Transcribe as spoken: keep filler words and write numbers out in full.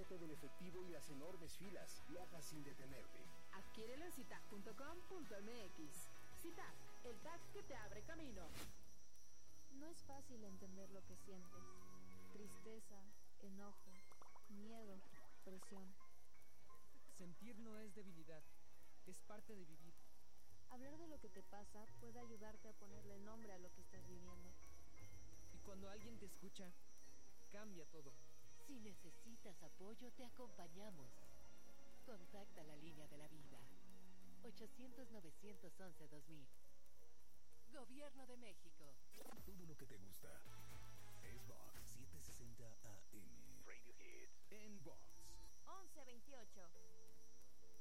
olvidarte del efectivo y las enormes filas. Viaja sin detenerte. Adquiérelo en citac punto com punto m x. Citac, el tag que te abre camino. No es fácil entender lo que sientes. Tristeza, enojo, miedo, presión. Sentir no es debilidad, es parte de vivir. Hablar de lo que te pasa puede ayudarte a ponerle nombre a lo que estás viviendo. Y cuando alguien te escucha, cambia todo. Si necesitas apoyo, te acompañamos. Contacta la línea de la vida. ochocientos, novecientos once, dos mil. Gobierno de México. Todo lo que te gusta. Es Vox setecientos sesenta A M. Radio Hits. En Vox. once veintiocho.